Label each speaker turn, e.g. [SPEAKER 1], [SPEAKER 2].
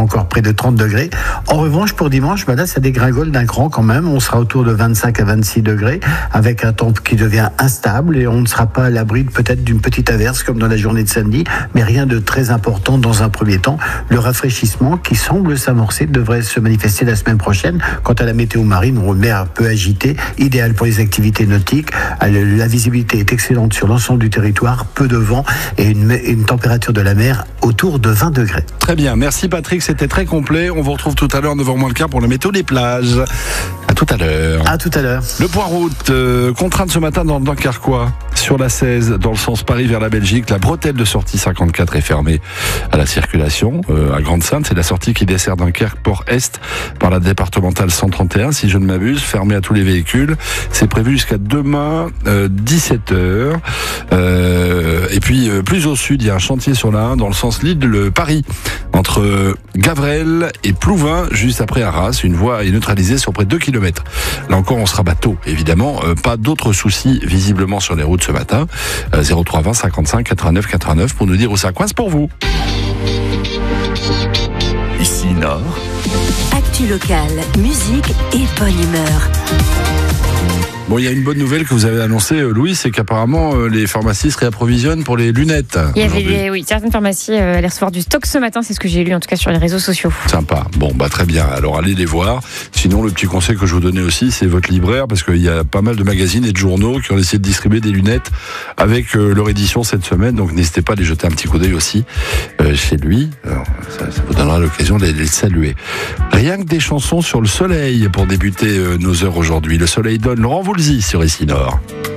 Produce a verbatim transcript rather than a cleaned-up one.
[SPEAKER 1] encore près de trente degrés. En revanche, pour dimanche, ben là, ça dégringole d'un cran quand même. On sera autour de vingt-cinq à vingt-six degrés, avec un temps qui devient instable, et on ne sera pas à l'abri peut-être d'une petite averse comme dans la journée de samedi, mais rien de très important dans un premier temps. Le rafraîchissement qui semble s'amorcer devrait se manifester la semaine prochaine. Quant à la météo marine, on met un peu agitée, idéal pour les activités nautiques. La visibilité est excellente sur l'ensemble du territoire, peu de vent et une, une température de la mer autour de vingt degrés.
[SPEAKER 2] Très bien, merci Patrick, c'était très complet. On vous retrouve tout à l'heure, neuf heures moins le quart, pour la météo des plages. À tout à l'heure.
[SPEAKER 1] À tout à l'heure.
[SPEAKER 2] Le point route, euh, contrainte ce matin dans le Dunkerquois. Sur la seize, dans le sens Paris vers la Belgique, la bretelle de sortie cinquante-quatre est fermée à la circulation euh, à Grande-Sainte. C'est la sortie qui dessert Dunkerque Port Est par la départementale cent trente et un, si je ne m'abuse, fermée à tous les véhicules. C'est prévu jusqu'à demain, euh, dix-sept heures. Euh, et puis, euh, plus au sud, il y a un chantier sur la un dans le sens Lille-Paris, entre Gavrel et Plouvain, juste après Arras. Une voie est neutralisée sur près de deux kilomètres. Là encore, on sera bateau, évidemment. Euh, pas d'autres soucis visiblement sur les routes ce matin. Euh, zéro trois vingt cinquante-cinq quatre-vingt-neuf quatre-vingt-neuf pour nous dire où ça coince pour vous.
[SPEAKER 3] Ici Nord.
[SPEAKER 4] Actu locale, musique et bonne humeur.
[SPEAKER 2] Bon, il y a une bonne nouvelle que vous avez annoncée, Louis, c'est qu'apparemment euh, les pharmacies se réapprovisionnent pour les lunettes.
[SPEAKER 5] Il y avait des, oui, certaines pharmacies euh, allaient recevoir du stock ce matin, c'est ce que j'ai lu en tout cas sur les réseaux sociaux.
[SPEAKER 2] Sympa. Bon, bah très bien. Alors allez les voir. Sinon, le petit conseil que je vous donnais aussi, c'est votre libraire, parce qu'il y a pas mal de magazines et de journaux qui ont essayé de distribuer des lunettes avec euh, leur édition cette semaine. Donc n'hésitez pas à les jeter un petit coup d'œil aussi euh, chez lui. Alors, ça, ça vous donnera l'occasion de les, les saluer. Rien que des chansons sur le soleil pour débuter euh, nos heures aujourd'hui. Le soleil donne Laurent Voulzy sur Ici Nord.